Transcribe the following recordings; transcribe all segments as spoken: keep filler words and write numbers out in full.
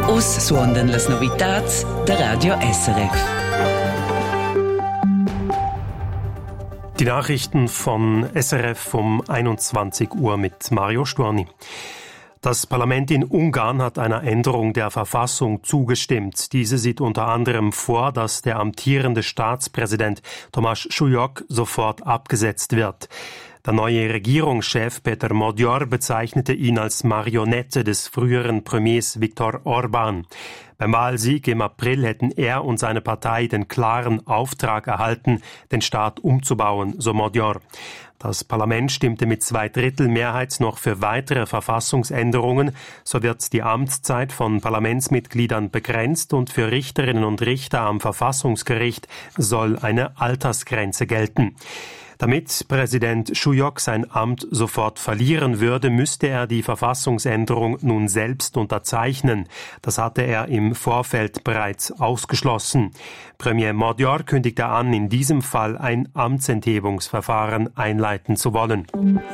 Us suondan las novitats da Radio S R F. Die Nachrichten von S R F um einundzwanzig Uhr mit Mario Storni. Das Parlament in Ungarn hat einer Änderung der Verfassung zugestimmt. Diese sieht unter anderem vor, dass der amtierende Staatspräsident Tomáš Šujók sofort abgesetzt wird. Der neue Regierungschef Peter Magyar bezeichnete ihn als Marionette des früheren Premiers Viktor Orbán. Beim Wahlsieg im April hätten er und seine Partei den klaren Auftrag erhalten, den Staat umzubauen, so Magyar. Das Parlament stimmte mit Zweidrittelmehrheit noch für weitere Verfassungsänderungen. So wird die Amtszeit von Parlamentsmitgliedern begrenzt und für Richterinnen und Richter am Verfassungsgericht soll eine Altersgrenze gelten. Damit Präsident Šujók sein Amt sofort verlieren würde, müsste er die Verfassungsänderung nun selbst unterzeichnen. Das hatte er im Vorfeld bereits ausgeschlossen. Premier Magyar kündigte an, in diesem Fall ein Amtsenthebungsverfahren einleiten zu wollen.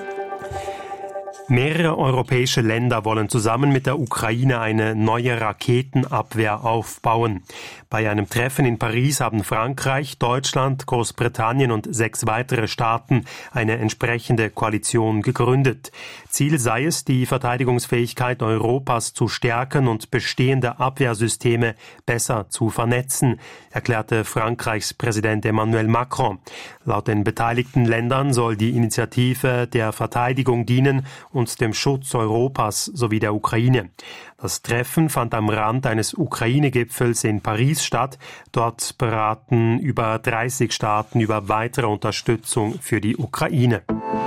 Mehrere europäische Länder wollen zusammen mit der Ukraine eine neue Raketenabwehr aufbauen. Bei einem Treffen in Paris haben Frankreich, Deutschland, Großbritannien und sechs weitere Staaten eine entsprechende Koalition gegründet. Ziel sei es, die Verteidigungsfähigkeit Europas zu stärken und bestehende Abwehrsysteme besser zu vernetzen, erklärte Frankreichs Präsident Emmanuel Macron. Laut den beteiligten Ländern soll die Initiative der Verteidigung dienen und dem Schutz Europas sowie der Ukraine. Das Treffen fand am Rand eines Ukraine-Gipfels in Paris statt. Dort beraten über dreißig Staaten über weitere Unterstützung für die Ukraine.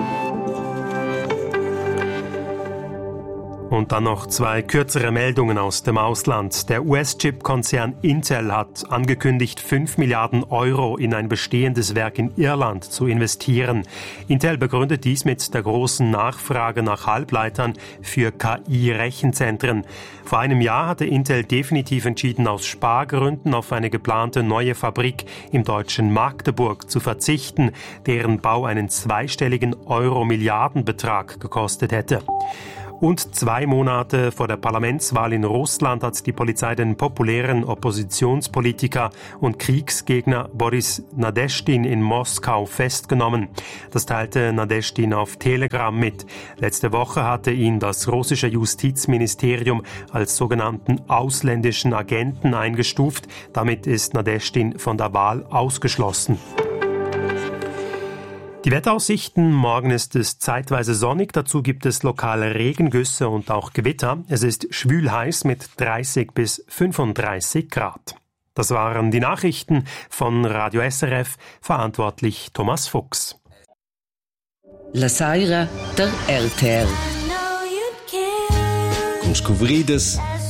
Und dann noch zwei kürzere Meldungen aus dem Ausland. Der U S-Chip-Konzern Intel hat angekündigt, fünf Milliarden Euro in ein bestehendes Werk in Irland zu investieren. Intel begründet dies mit der großen Nachfrage nach Halbleitern für K I-Rechenzentren. Vor einem Jahr hatte Intel definitiv entschieden, aus Spargründen auf eine geplante neue Fabrik im deutschen Magdeburg zu verzichten, deren Bau einen zweistelligen Euro-Milliardenbetrag gekostet hätte. Und zwei Monate vor der Parlamentswahl in Russland hat die Polizei den populären Oppositionspolitiker und Kriegsgegner Boris Nadeschdin in Moskau festgenommen. Das teilte Nadeschdin auf Telegram mit. Letzte Woche hatte ihn das russische Justizministerium als sogenannten ausländischen Agenten eingestuft. Damit ist Nadeschdin von der Wahl ausgeschlossen. Die Wetteraussichten: Morgen ist es zeitweise sonnig, dazu gibt es lokale Regengüsse und auch Gewitter. Es ist schwül heiß mit dreißig bis fünfunddreißig Grad. Das waren die Nachrichten von Radio S R F, verantwortlich Thomas Fuchs. La Saira der R T L. Com Escoveridas,